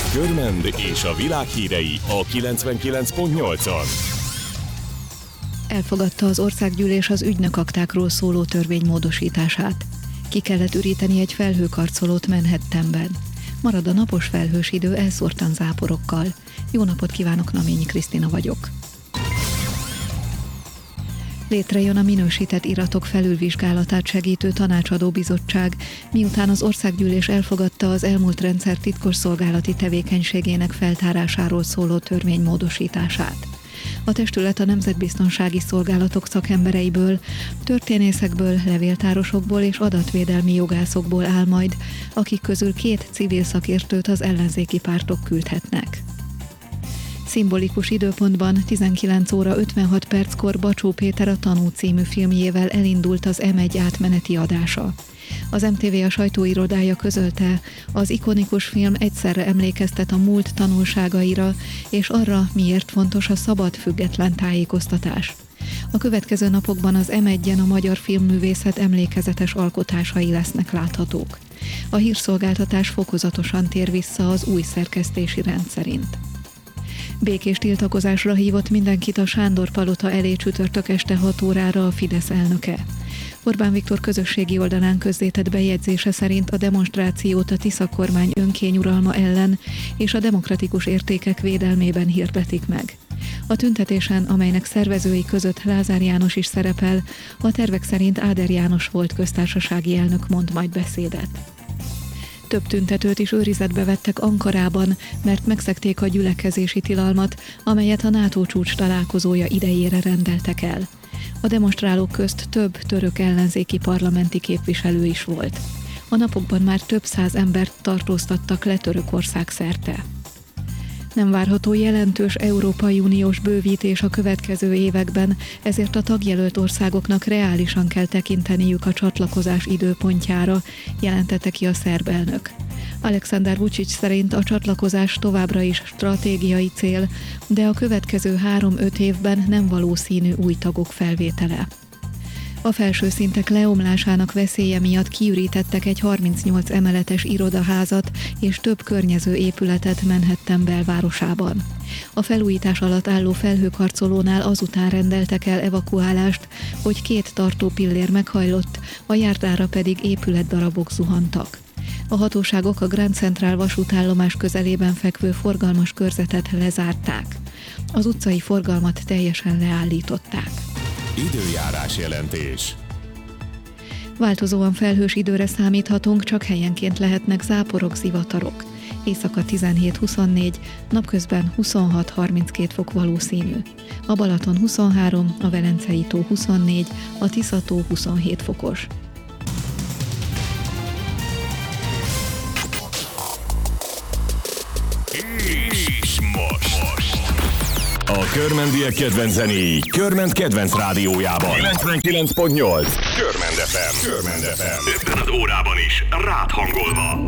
Körmend és a világ hírei a 99.8-on. Elfogadta az országgyűlés az ügynökaktákról szóló törvény módosítását. Ki kellett üríteni egy felhőkarcolót Manhattanben. Marad a napos felhős idő elszórtan záporokkal. Jó napot kívánok, Naményi Krisztina vagyok. Létrejön a minősített iratok felülvizsgálatát segítő tanácsadó bizottság, miután az országgyűlés elfogadta az elmúlt rendszer titkosszolgálati tevékenységének feltárásáról szóló törvény módosítását. A testület a nemzetbiztonsági szolgálatok szakembereiből, történészekből, levéltárosokból és adatvédelmi jogászokból áll majd, akik közül 2 civil szakértőt az ellenzéki pártok küldhetnek. Szimbolikus időpontban 19 óra 56 perckor Bacsó Péter a Tanú című filmjével elindult az M1 átmeneti adása. Az MTV a sajtóirodája közölte, az ikonikus film egyszerre emlékeztet a múlt tanulságaira, és arra, miért fontos a szabad, független tájékoztatás. A következő napokban az M1-en a magyar filmművészet emlékezetes alkotásai lesznek láthatók. A hírszolgáltatás fokozatosan tér vissza az új szerkesztési rend szerint. Békés tiltakozásra hívott mindenkit a Sándor-palota elé csütörtök este 6 órára a Fidesz elnöke. Orbán Viktor közösségi oldalán közzétett bejegyzése szerint a demonstrációt a Tisza kormány önkényuralma ellen és a demokratikus értékek védelmében hirdetik meg. A tüntetésen, amelynek szervezői között Lázár János is szerepel, a tervek szerint Áder János volt köztársasági elnök mond majd beszédet. Több tüntetőt is őrizetbe vettek Ankarában, mert megszegték a gyülekezési tilalmat, amelyet a NATO csúcs találkozója idejére rendeltek el. A demonstrálók közt több török ellenzéki parlamenti képviselő is volt. A napokban már több 100 embert tartóztattak le Törökország szerte. Nem várható jelentős Európai Uniós bővítés a következő években, ezért a tagjelölt országoknak reálisan kell tekinteniük a csatlakozás időpontjára, jelentette ki a szerb elnök. Alexander Vučić szerint a csatlakozás továbbra is stratégiai cél, de a következő 3-5 évben nem valószínű új tagok felvétele. A felső szintek leomlásának veszélye miatt kiürítettek egy 38 emeletes irodaházat és több környező épületet Manhattan belvárosában. A felújítás alatt álló felhőkarcolónál azután rendeltek el evakuálást, hogy 2 tartópillér meghajlott, a járdára pedig épületdarabok zuhantak. A hatóságok a Grand Central vasútállomás közelében fekvő forgalmas körzetet lezárták. Az utcai forgalmat teljesen leállították. Időjárás jelentés. Változóan felhős időre számíthatunk, csak helyenként lehetnek záporok, zivatarok. Éjszaka 17-24, napközben 26-32 fok valószínű. A Balaton 23, a Velencei tó 24, a Tisza tó 27 fokos. És most a körmendiek kedvenc zenéi Körmend kedvenc rádiójában 99.8 Körmend FM. Ebben az órában is rád hangolva.